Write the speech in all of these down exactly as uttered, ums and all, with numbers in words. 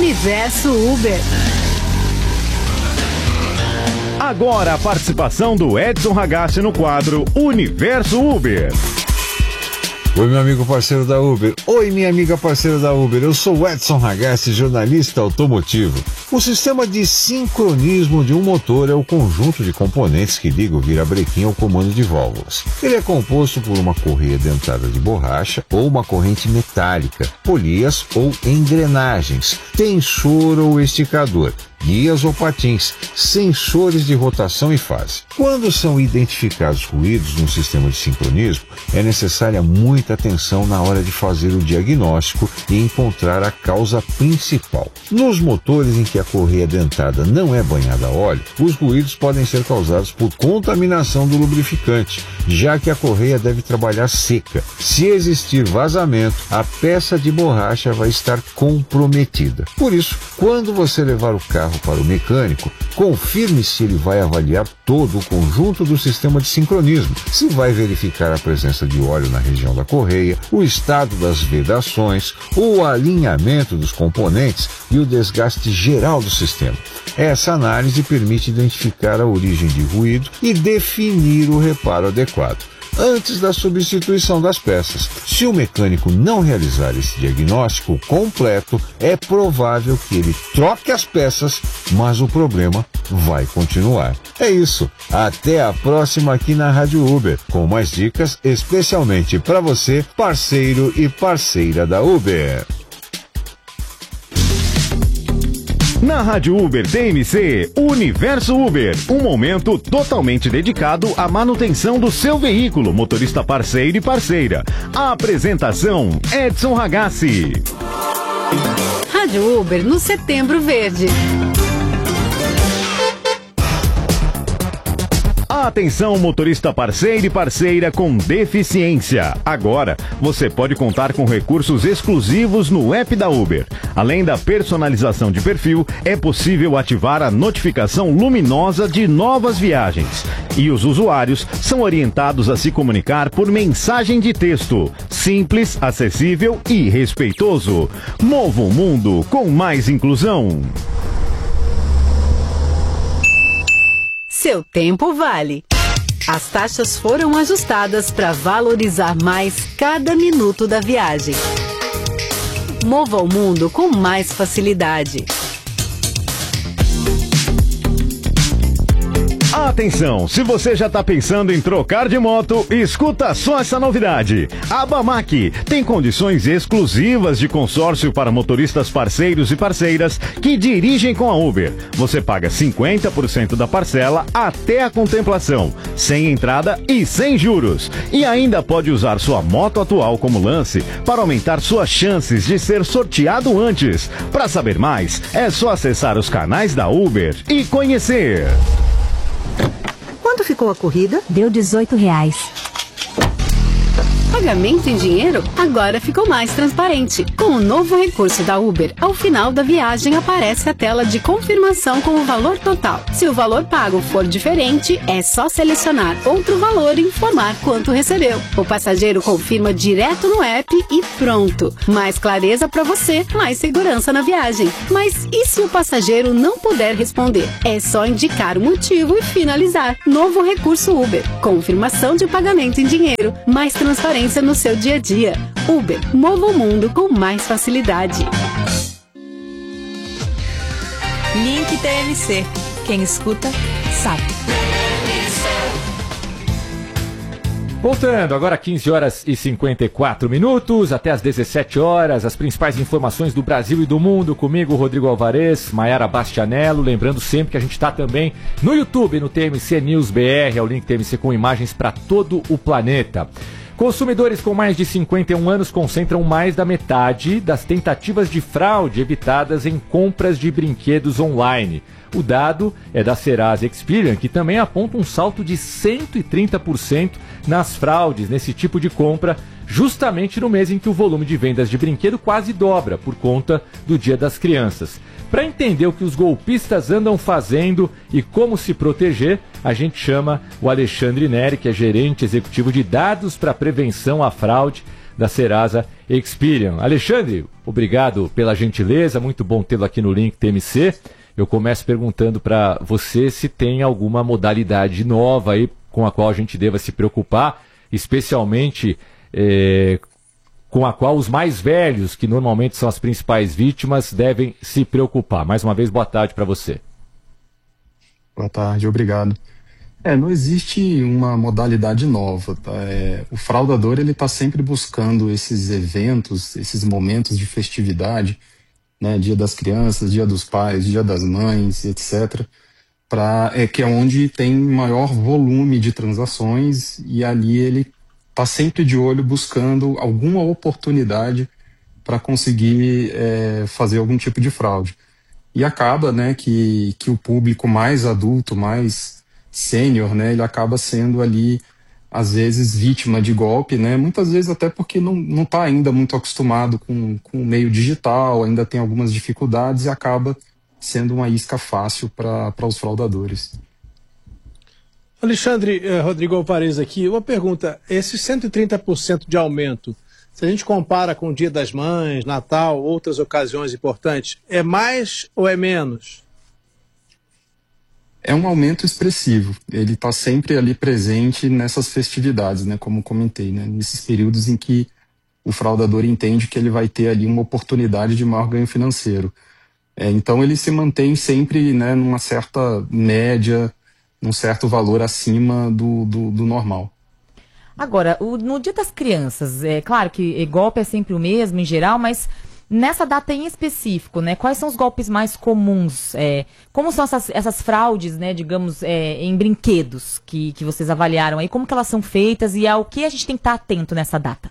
Universo Uber. Agora a participação do Edson Ragazzi no quadro Universo Uber. Oi, meu amigo parceiro da Uber. Oi, minha amiga parceira da Uber. Eu sou o Edson Ragazzi, jornalista automotivo. O sistema de sincronismo de um motor é o conjunto de componentes que liga o virabrequim ao comando de válvulas. Ele é composto por uma correia dentada de borracha ou uma corrente metálica, polias ou engrenagens, tensor ou esticador, guias ou patins, sensores de rotação e fase. Quando são identificados ruídos no sistema de sincronismo, é necessária muita atenção na hora de fazer o diagnóstico e encontrar a causa principal. Nos motores em que a correia dentada não é banhada a óleo, os ruídos podem ser causados por contaminação do lubrificante, já que a correia deve trabalhar seca. Se existir vazamento, a peça de borracha vai estar comprometida. Por isso, quando você levar o carro para o mecânico, confirme se ele vai avaliar todo o conjunto do sistema de sincronismo, se vai verificar a presença de óleo na região da correia, o estado das vedações, o alinhamento dos componentes e o desgaste geral do sistema. Essa análise permite identificar a origem de ruído e definir o reparo adequado antes da substituição das peças. Se o mecânico não realizar esse diagnóstico completo, é provável que ele troque as peças, mas o problema vai continuar. É isso. Até a próxima aqui na Rádio Uber, com mais dicas especialmente para você, parceiro e parceira da Uber. Na Rádio Uber T M C, Universo Uber, um momento totalmente dedicado à manutenção do seu veículo, motorista parceiro e parceira. A apresentação, Edson Ragazzi. Rádio Uber no Setembro Verde. Atenção, motorista parceiro e parceira com deficiência. Agora, você pode contar com recursos exclusivos no app da Uber. Além da personalização de perfil, é possível ativar a notificação luminosa de novas viagens. E os usuários são orientados a se comunicar por mensagem de texto. Simples, acessível e respeitoso. Mova o mundo com mais inclusão. Seu tempo vale. As taxas foram ajustadas para valorizar mais cada minuto da viagem. Mova o mundo com mais facilidade. Atenção, se você já está pensando em trocar de moto, escuta só essa novidade. A Bamac tem condições exclusivas de consórcio para motoristas parceiros e parceiras que dirigem com a Uber. Você paga cinquenta por cento da parcela até a contemplação, sem entrada e sem juros. E ainda pode usar sua moto atual como lance para aumentar suas chances de ser sorteado antes. Para saber mais, é só acessar os canais da Uber e conhecer. Quanto ficou a corrida? Deu dezoito reais. Pagamento em dinheiro agora ficou mais transparente. Com o novo recurso da Uber, ao final da viagem aparece a tela de confirmação com o valor total. Se o valor pago for diferente, é só selecionar outro valor e informar quanto recebeu. O passageiro confirma direto no app e pronto. Mais clareza para você, mais segurança na viagem. Mas e se o passageiro não puder responder? É só indicar o motivo e finalizar. Novo recurso Uber. Confirmação de pagamento em dinheiro. Mais transparência no seu dia a dia. Uber, mova o mundo com mais facilidade. Link T M C. Quem escuta, sabe. Voltando, agora quinze horas e cinquenta e quatro minutos, até às dezessete horas, as principais informações do Brasil e do mundo, comigo, Rodrigo Alvarez, Maiara Bastianello, lembrando sempre que a gente está também no YouTube, no T M C News B R, é o link T M C com imagens para todo o planeta. Consumidores com mais de cinquenta e um anos concentram mais da metade das tentativas de fraude evitadas em compras de brinquedos online. O dado é da Serasa Experian, que também aponta um salto de cento e trinta por cento nas fraudes nesse tipo de compra, justamente no mês em que o volume de vendas de brinquedo quase dobra por conta do Dia das Crianças. Para entender o que os golpistas andam fazendo e como se proteger, a gente chama o Alexandre Neri, que é gerente executivo de dados para prevenção à fraude, da Serasa Experian. Alexandre, obrigado pela gentileza, muito bom tê-lo aqui no Link T M C. Eu começo perguntando para você se tem alguma modalidade nova aí com a qual a gente deva se preocupar, especialmente é, com a qual os mais velhos, que normalmente são as principais vítimas, devem se preocupar. Mais uma vez, boa tarde para você. Boa tarde, obrigado. É, não existe uma modalidade nova, tá? É, o fraudador ele está sempre buscando esses eventos, esses momentos de festividade, né, Dia das Crianças, Dia dos Pais, Dia das Mães, etcétera, pra, é, que é onde tem maior volume de transações e ali ele está sempre de olho buscando alguma oportunidade para conseguir é, fazer algum tipo de fraude. E acaba, né, que, que o público mais adulto, mais sênior, né, ele acaba sendo ali, às vezes, vítima de golpe, né, muitas vezes até porque não não está ainda muito acostumado com, com o meio digital, ainda tem algumas dificuldades e acaba sendo uma isca fácil para os fraudadores. Alexandre, eh, Rodrigo Alvarez aqui, uma pergunta, esse cento e trinta por cento de aumento, se a gente compara com o Dia das Mães, Natal, outras ocasiões importantes, é mais ou é menos? É um aumento expressivo, ele está sempre ali presente nessas festividades, né, como comentei, né, nesses períodos em que o fraudador entende que ele vai ter ali uma oportunidade de maior ganho financeiro. É, então ele se mantém sempre, né, numa certa média, num certo valor acima do, do, do normal. Agora, o, no Dia das Crianças, é claro que golpe é sempre o mesmo em geral, mas nessa data em específico, né, quais são os golpes mais comuns? É, como são essas, essas fraudes, né, digamos, é, em brinquedos que, que vocês avaliaram aí? Como que elas são feitas e ao que a gente tem que estar atento nessa data?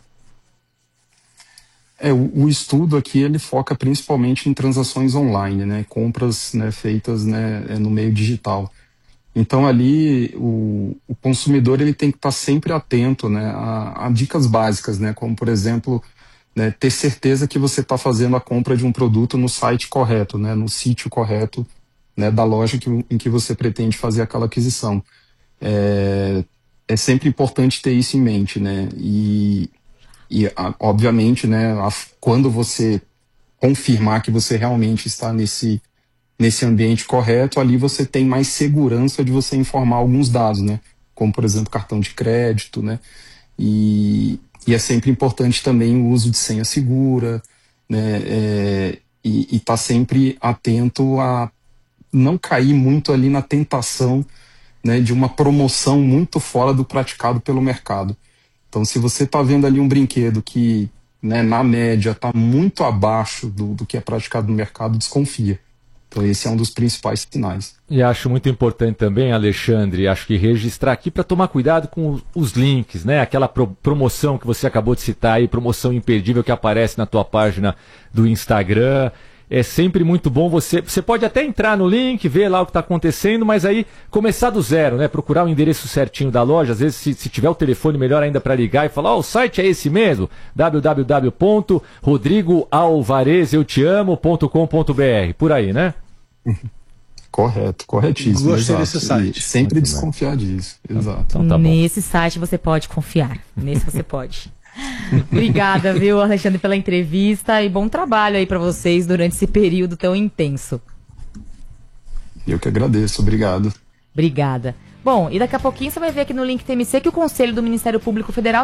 É, o, o estudo aqui ele foca principalmente em transações online, né, compras, né, feitas, né, no meio digital. Então ali o, o consumidor ele tem que estar sempre atento, né, a, a dicas básicas, né, como por exemplo, né, ter certeza que você está fazendo a compra de um produto no site correto, né, no sítio correto, né, da loja que, em que você pretende fazer aquela aquisição. É, é sempre importante ter isso em mente, né, e, e a, obviamente, né, a, quando você confirmar que você realmente está nesse nesse ambiente correto, ali você tem mais segurança de você informar alguns dados, né, como por exemplo cartão de crédito, né, e E é sempre importante também o uso de senha segura, né, é, e estar tá sempre atento a não cair muito ali na tentação, né, de uma promoção muito fora do praticado pelo mercado. Então, se você está vendo ali um brinquedo que, né, na média está muito abaixo do, do que é praticado no mercado, desconfia. Então esse é um dos principais sinais. E acho muito importante também, Alexandre, acho que registrar aqui para tomar cuidado com os links, né? Aquela pro promoção que você acabou de citar aí, promoção imperdível que aparece na tua página do Instagram. É sempre muito bom você... Você pode até entrar no link, ver lá o que está acontecendo, mas aí começar do zero, né? Procurar o endereço certinho da loja. Às vezes, se, se tiver o telefone, melhor ainda para ligar e falar, ó, oh, o site é esse mesmo, w w w ponto rodrigo alvarez eu te amo ponto com ponto b r. Por aí, né? Correto, corretíssimo. Gostei desse site. E sempre Muito desconfiar bem. disso. Exato. Então, tá bom. Nesse site você pode confiar. Nesse você pode. Obrigada, viu, Alexandre, pela entrevista e bom trabalho aí para vocês durante esse período tão intenso. Eu que agradeço, obrigado. Obrigada. Bom, e daqui a pouquinho você vai ver aqui no Link T M C que o Conselho do Ministério Público Federal